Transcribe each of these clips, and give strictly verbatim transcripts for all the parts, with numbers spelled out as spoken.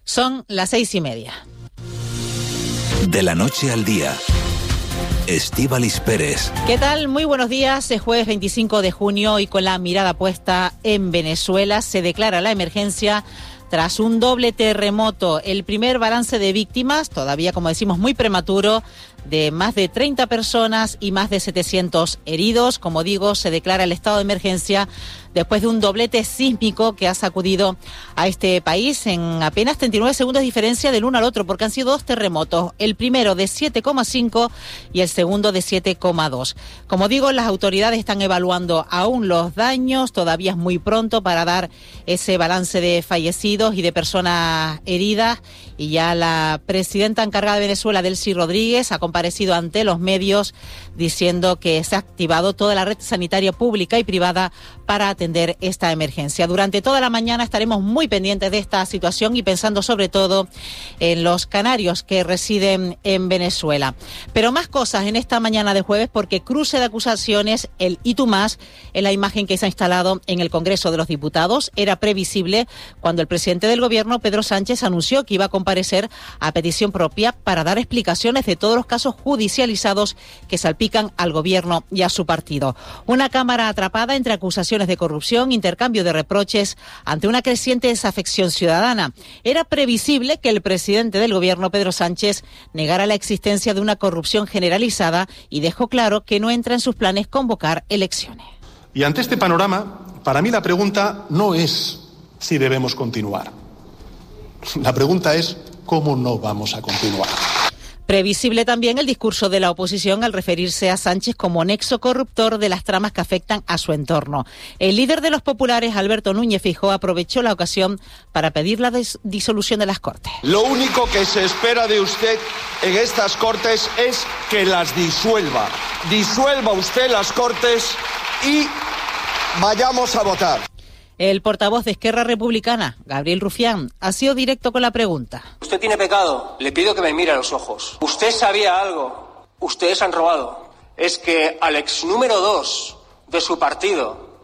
Son las seis y media. De la noche al día. Estíbaliz Pérez. ¿Qué tal? Muy buenos días. Es jueves veinticinco de junio y con la mirada puesta en Venezuela se declara la emergencia tras un doble terremoto. El primer balance de víctimas, todavía como decimos muy prematuro, de más de treinta personas y más de setecientos heridos. Como digo, se declara el estado de emergencia después de un doblete sísmico que ha sacudido a este país en apenas treinta y nueve segundos de diferencia del uno al otro, porque han sido dos terremotos, el primero de siete coma cinco y el segundo de siete coma dos. Como digo, las autoridades están evaluando aún los daños, todavía es muy pronto para dar ese balance de fallecidos y de personas heridas, y ya la presidenta encargada de Venezuela, Delcy Rodríguez, ha comparecido ante los medios diciendo que se ha activado toda la red sanitaria pública y privada para atender esta emergencia. Durante toda la mañana estaremos muy pendientes de esta situación y pensando sobre todo en los canarios que residen en Venezuela. Pero más cosas en esta mañana de jueves, porque cruce de acusaciones, el y tú más, en la imagen que se ha instalado en el Congreso de los Diputados. Era previsible cuando el presidente del Gobierno, Pedro Sánchez, anunció que iba a comparecer a petición propia para dar explicaciones de todos los casos judicializados que salpican al Gobierno y a su partido. Una Cámara atrapada entre acusaciones de corrupción, intercambio de reproches ante una creciente desafección ciudadana. Era previsible que el presidente del Gobierno, Pedro Sánchez, negara la existencia de una corrupción generalizada y dejó claro que no entra en sus planes convocar elecciones. Y ante este panorama, para mí la pregunta no es si debemos continuar. La pregunta es cómo no vamos a continuar. Previsible también el discurso de la oposición al referirse a Sánchez como nexo corruptor de las tramas que afectan a su entorno. El líder de los populares, Alberto Núñez Feijóo, aprovechó la ocasión para pedir la dis- disolución de las Cortes. Lo único que se espera de usted en estas Cortes es que las disuelva. Disuelva usted las Cortes y vayamos a votar. El portavoz de Esquerra Republicana, Gabriel Rufián, ha sido directo con la pregunta. Usted tiene pecado, le pido que me mire a los ojos. Usted sabía algo, ustedes han robado. Es que al ex número dos de su partido,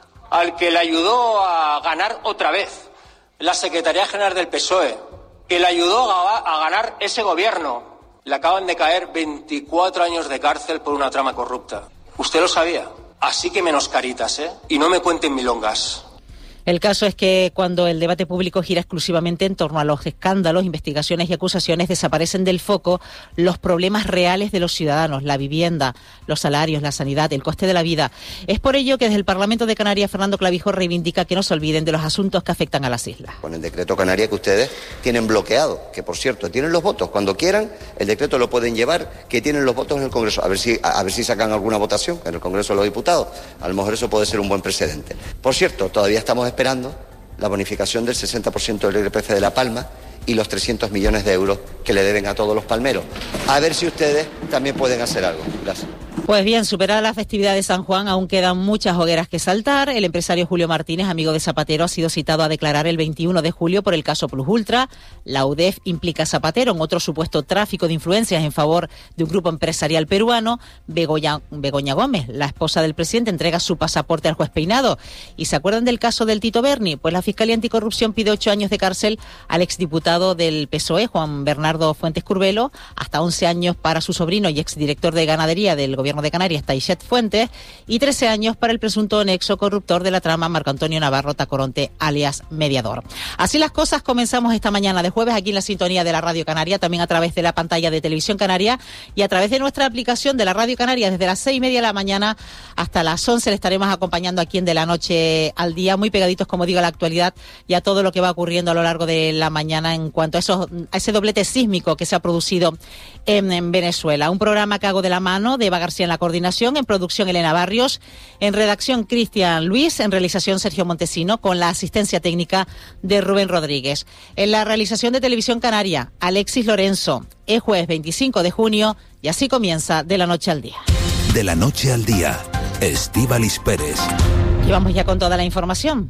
al que le ayudó a ganar otra vez la Secretaría General del P S O E, que le ayudó a, a ganar ese gobierno, le acaban de caer veinticuatro años de cárcel por una trama corrupta. Usted lo sabía. Así que menos caritas, ¿eh? Y no me cuenten milongas. El caso es que cuando el debate público gira exclusivamente en torno a los escándalos, investigaciones y acusaciones, desaparecen del foco los problemas reales de los ciudadanos, la vivienda, los salarios, la sanidad, el coste de la vida. Es por ello que desde el Parlamento de Canarias, Fernando Clavijo reivindica que no se olviden de los asuntos que afectan a las islas. Con el decreto Canarias que ustedes tienen bloqueado, que por cierto, tienen los votos. Cuando quieran, el decreto lo pueden llevar, que tienen los votos en el Congreso. A ver si, a, a ver si sacan alguna votación en el Congreso de los Diputados. A lo mejor eso puede ser un buen precedente. Por cierto, todavía estamos esperando la bonificación del sesenta por ciento del I R P F de La Palma y los trescientos millones de euros que le deben a todos los palmeros. A ver si ustedes también pueden hacer algo. Gracias. Pues bien, superada la festividad de San Juan, aún quedan muchas hogueras que saltar. El empresario Julio Martínez, amigo de Zapatero, ha sido citado a declarar el veintiuno de julio por el caso Plus Ultra. La U D E F implica a Zapatero en otro supuesto tráfico de influencias en favor de un grupo empresarial peruano. Begoña, Begoña Gómez, la esposa del presidente, entrega su pasaporte al juez Peinado. ¿Y se acuerdan del caso del Tito Berni? Pues la Fiscalía Anticorrupción pide ocho años de cárcel al exdiputado del P S O E, Juan Bernardo Fuentes Curbelo, hasta once años para su sobrino y exdirector de ganadería del Gobierno de Canarias, Taixet Fuentes, y trece años para el presunto nexo corruptor de la trama, Marco Antonio Navarro Tacoronte, alias Mediador. Así las cosas, comenzamos esta mañana de jueves aquí en la sintonía de la Radio Canaria, también a través de la pantalla de Televisión Canaria y a través de nuestra aplicación de la Radio Canaria. Desde las seis y media de la mañana hasta las once le estaremos acompañando aquí en De la Noche al Día, muy pegaditos, como digo, a la actualidad y a todo lo que va ocurriendo a lo largo de la mañana en cuanto a, esos, a ese doblete sísmico que se ha producido en, en Venezuela. Un programa que hago de la mano de Eva García en la coordinación, en producción Elena Barrios, en redacción Cristian Luis, en realización Sergio Montesino, con la asistencia técnica de Rubén Rodríguez. En la realización de Televisión Canaria, Alexis Lorenzo. Es jueves veinticinco de junio y así comienza De la Noche al Día. De la Noche al Día, Estíbaliz Pérez. Y vamos ya con toda la información.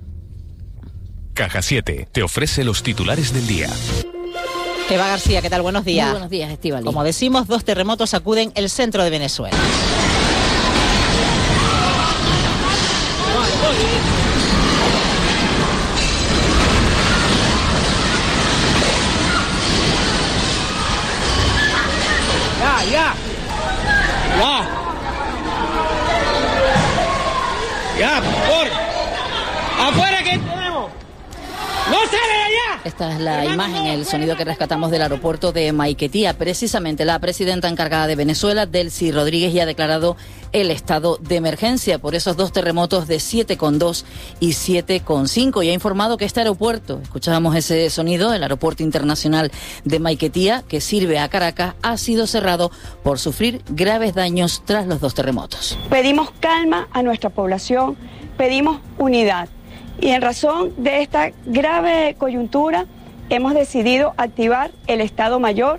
Caja siete te ofrece los titulares del día. Eva García, ¿qué tal? Buenos días. Muy buenos días, Estíbaliz. Como decimos, dos terremotos sacuden el centro de Venezuela. Esta es la imagen, el sonido que rescatamos del aeropuerto de Maiquetía. Precisamente la presidenta encargada de Venezuela, Delcy Rodríguez, ya ha declarado el estado de emergencia por esos dos terremotos de siete coma dos y siete coma cinco y ha informado que este aeropuerto, escuchábamos ese sonido, el aeropuerto internacional de Maiquetía, que sirve a Caracas, ha sido cerrado por sufrir graves daños tras los dos terremotos. Pedimos calma a nuestra población, pedimos unidad. Y en razón de esta grave coyuntura, hemos decidido activar el Estado Mayor.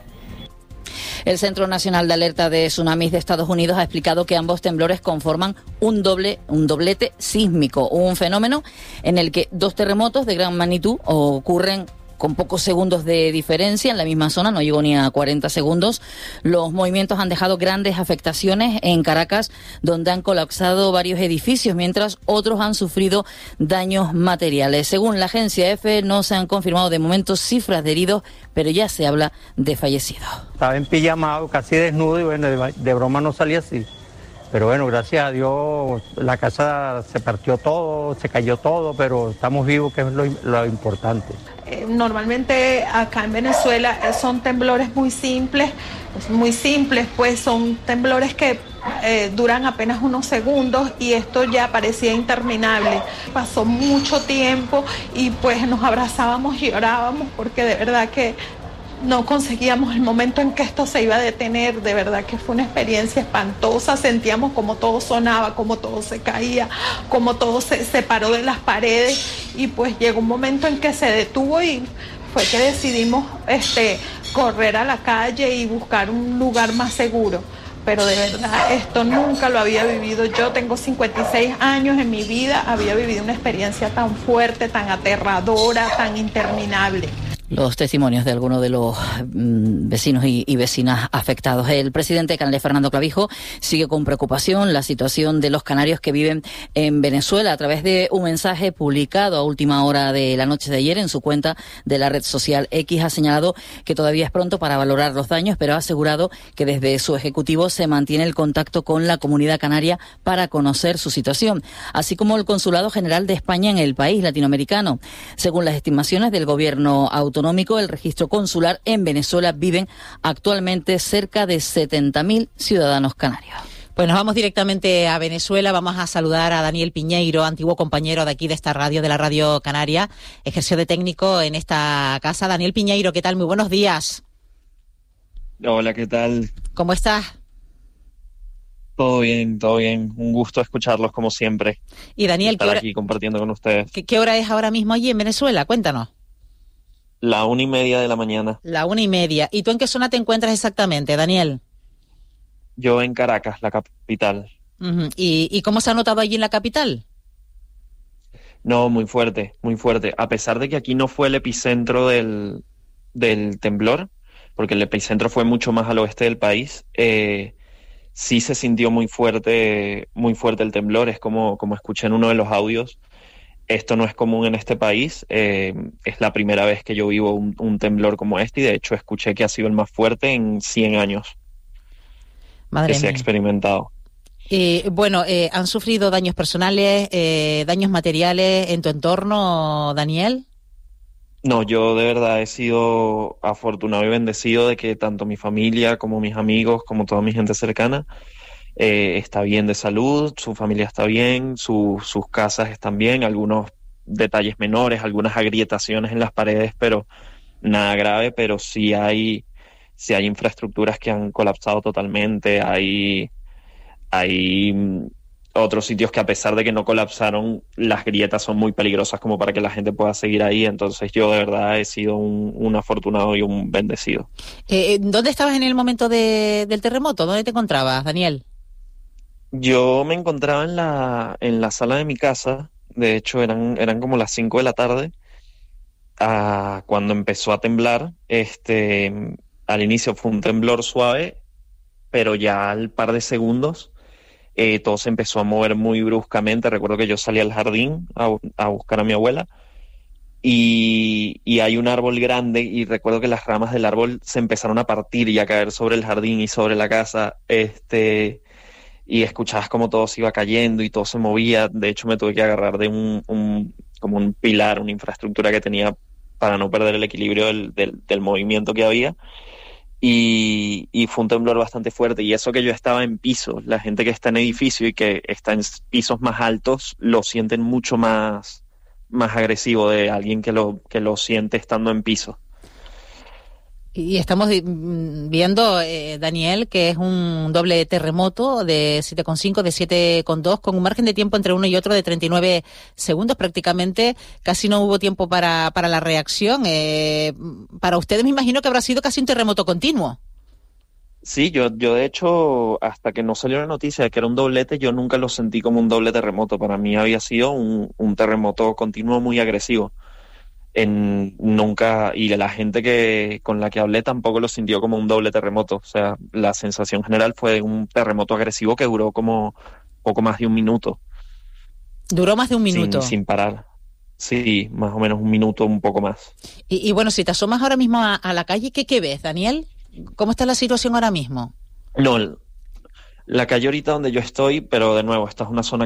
El Centro Nacional de Alerta de Tsunamis de Estados Unidos ha explicado que ambos temblores conforman un doble, un doblete sísmico, un fenómeno en el que dos terremotos de gran magnitud ocurren con pocos segundos de diferencia en la misma zona, no llegó ni a cuarenta segundos. Los movimientos han dejado grandes afectaciones en Caracas, donde han colapsado varios edificios, mientras otros han sufrido daños materiales. Según la agencia EFE, no se han confirmado de momento cifras de heridos, pero ya se habla de fallecidos. Estaba en pijamado, casi desnudo, y bueno, de, de broma no salía así. Pero bueno, gracias a Dios, la casa se partió todo, se cayó todo, pero estamos vivos, que es lo, lo importante. Eh, normalmente acá en Venezuela eh, son temblores muy simples, muy simples, pues son temblores que eh, duran apenas unos segundos y esto ya parecía interminable. Pasó mucho tiempo y pues nos abrazábamos y llorábamos porque de verdad que no conseguíamos el momento en que esto se iba a detener. De verdad que fue una experiencia espantosa. Sentíamos como todo sonaba, como todo se caía, como todo se separó de las paredes y pues llegó un momento en que se detuvo y fue que decidimos este, correr a la calle y buscar un lugar más seguro. Pero de verdad esto nunca lo había vivido. Yo tengo cincuenta y seis años, en mi vida había vivido una experiencia tan fuerte, tan aterradora, tan interminable. Los testimonios de algunos de los mm, vecinos y, y vecinas afectados. El presidente canalés, Fernando Clavijo, sigue con preocupación la situación de los canarios que viven en Venezuela. A través de un mensaje publicado a última hora de la noche de ayer en su cuenta de la red social X, ha señalado que todavía es pronto para valorar los daños, pero ha asegurado que desde su ejecutivo se mantiene el contacto con la comunidad canaria para conocer su situación, así como el Consulado General de España en el país latinoamericano. Según las estimaciones del gobierno autonómico, el registro consular en Venezuela viven actualmente cerca de setenta mil ciudadanos canarios. Pues nos vamos directamente a Venezuela. Vamos a saludar a Daniel Piñeiro, antiguo compañero de aquí de esta radio, de la Radio Canaria. Ejerció de técnico en esta casa. Daniel Piñeiro, ¿qué tal? Muy buenos días. Hola, ¿qué tal? ¿Cómo estás? Todo bien, todo bien. Un gusto escucharlos como siempre. Y Daniel, estar ¿qué hora, aquí compartiendo con ustedes. ¿qué, ¿Qué hora es ahora mismo allí en Venezuela? Cuéntanos. La una y media de la mañana. La una y media. ¿Y tú en qué zona te encuentras exactamente, Daniel? Yo en Caracas, la capital. Uh-huh. ¿Y, ¿Y cómo se ha notado allí en la capital? No, muy fuerte, muy fuerte. A pesar de que aquí no fue el epicentro del, del temblor, porque el epicentro fue mucho más al oeste del país, eh, sí se sintió muy fuerte, muy fuerte el temblor. Es como, como escuché en uno de los audios. Esto no es común en este país, eh, es la primera vez que yo vivo un, un temblor como este y de hecho escuché que ha sido el más fuerte en cien años Madre que se mía. ha experimentado. Eh, bueno, eh, ¿han sufrido daños personales, eh, daños materiales en tu entorno, Daniel? No, yo de verdad he sido afortunado y bendecido de que tanto mi familia como mis amigos, como toda mi gente cercana, Eh, está bien de salud, su familia está bien, su, sus casas están bien, algunos detalles menores, algunas agrietaciones en las paredes, pero nada grave, pero sí hay, sí hay infraestructuras que han colapsado totalmente, hay, hay otros sitios que a pesar de que no colapsaron, las grietas son muy peligrosas como para que la gente pueda seguir ahí, entonces yo de verdad he sido un, un afortunado y un bendecido. Eh, ¿Dónde estabas en el momento de, del terremoto? ¿Dónde te encontrabas, Daniel? Yo me encontraba en la, en la sala de mi casa, de hecho eran, eran como las cinco de la tarde, ah, cuando empezó a temblar. Este, al inicio fue un temblor suave, pero ya al par de segundos eh, todo se empezó a mover muy bruscamente. Recuerdo que yo salí al jardín a, a buscar a mi abuela y, y hay un árbol grande y recuerdo que las ramas del árbol se empezaron a partir y a caer sobre el jardín y sobre la casa. Este... y escuchabas como todo se iba cayendo y todo se movía. De hecho me tuve que agarrar de un, un como un pilar, una infraestructura que tenía para no perder el equilibrio del, del, del movimiento que había. Y, y fue un temblor bastante fuerte, y eso que yo estaba en piso. La gente que está en edificio y que está en pisos más altos lo sienten mucho más, más agresivo de alguien que lo, que lo siente estando en piso. Y estamos viendo, eh, Daniel, que es un doble terremoto de siete coma cinco, de siete coma dos, con un margen de tiempo entre uno y otro de treinta y nueve segundos prácticamente. Casi no hubo tiempo para, para la reacción. Eh, para ustedes me imagino que habrá sido casi un terremoto continuo. Sí, yo, yo de hecho, hasta que no salió la noticia de que era un doblete, yo nunca lo sentí como un doble terremoto. Para mí había sido un, un terremoto continuo muy agresivo. En, nunca, y la gente que con la que hablé tampoco lo sintió como un doble terremoto. O sea, la sensación general fue de un terremoto agresivo que duró como poco más de un minuto. ¿Duró más de un minuto? Sin, sin parar. Sí, más o menos un minuto, un poco más. Y, y bueno, si te asomas ahora mismo a, a la calle, ¿qué, qué ves, Daniel? ¿Cómo está la situación ahora mismo? No, la calle ahorita donde yo estoy, pero de nuevo, esta es una zona